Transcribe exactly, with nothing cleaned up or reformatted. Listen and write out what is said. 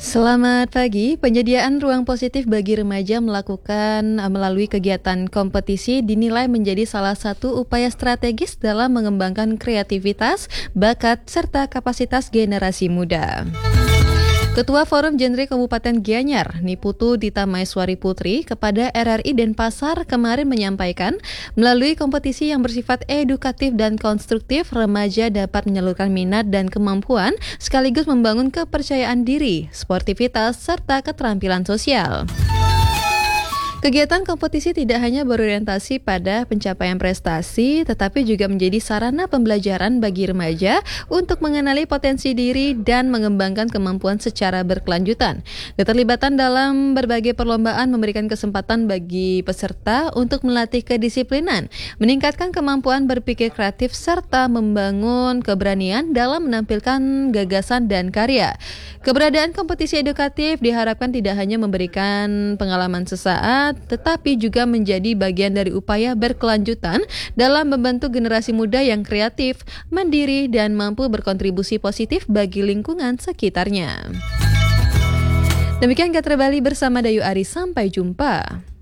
Selamat pagi. Penyediaan ruang positif bagi remaja melakukan eh, melalui kegiatan kompetisi dinilai menjadi salah satu upaya strategis dalam mengembangkan kreativitas, bakat, serta kapasitas generasi muda. Ketua Forum Genre Kabupaten Gianyar, Niputu Dita Maeswari Putri, kepada R R I Denpasar kemarin menyampaikan, melalui kompetisi yang bersifat edukatif dan konstruktif, remaja dapat menyalurkan minat dan kemampuan sekaligus membangun kepercayaan diri, sportivitas, serta keterampilan sosial. Kegiatan kompetisi tidak hanya berorientasi pada pencapaian prestasi, tetapi juga menjadi sarana pembelajaran bagi remaja untuk mengenali potensi diri dan mengembangkan kemampuan secara berkelanjutan. Keterlibatan dalam berbagai perlombaan memberikan kesempatan bagi peserta untuk melatih kedisiplinan, meningkatkan kemampuan berpikir kreatif, serta membangun keberanian dalam menampilkan gagasan dan karya. Keberadaan kompetisi edukatif diharapkan tidak hanya memberikan pengalaman sesaat, tetapi juga menjadi bagian dari upaya berkelanjutan dalam membentuk generasi muda yang kreatif, mandiri, dan mampu berkontribusi positif bagi lingkungan sekitarnya. Demikian Gatra Bali bersama Dayu Ari, sampai jumpa.